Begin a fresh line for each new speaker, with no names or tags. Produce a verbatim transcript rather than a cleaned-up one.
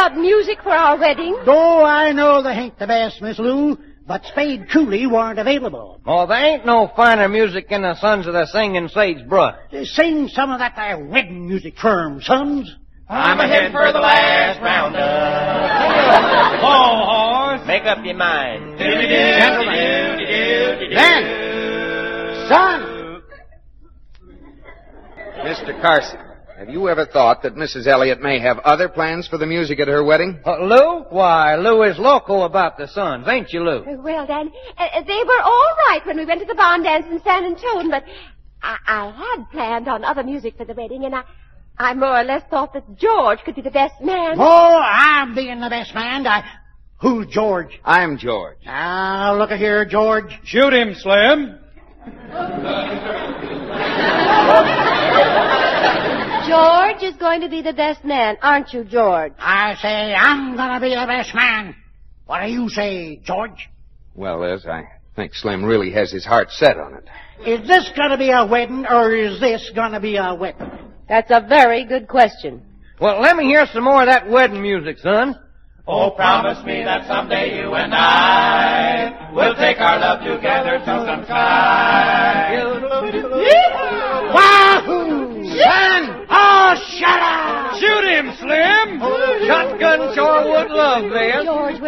about music for our wedding?
Oh, I know they ain't the best, Miss Lou, but Spade Cooley weren't available.
Oh, there ain't no finer music in the Sons of the Singing Sagebrush.
Uh, Sing some of that there wedding music for 'em, sons.
I'm a-heading for the last roundup.
Whoa, horse. Make up your mind.
Gentlemen. Ben! Son!
Mister Carson, have you ever thought that Missus Elliott may have other plans for the music at her wedding?
Uh, Lou? Why, Lou is loco about the Sons, ain't you, Lou?
Uh, Well, Danny, uh, they were all right when we went to the barn dance in San Antone, but I, I had planned on other music for the wedding, and I, I more or less thought that George could be the best man.
Oh, I'm being the best man. I... Who's George?
I'm George.
Now, look at here, George.
Shoot him, Slim.
George is going to be the best man, aren't you, George?
I say I'm gonna be the best man. What do you say, George?
Well, Liz, I think Slim really has his heart set on it.
Is this gonna be a wedding, or is this gonna be a wedding?
That's a very good question.
Well, let me hear some more of that wedding music, son.
Oh, promise me that someday you and I will take our love together to some sky.
Wahoo! Son! Oh, shut up!
Shoot him, Slim.
Shotgun sure would love this.
George,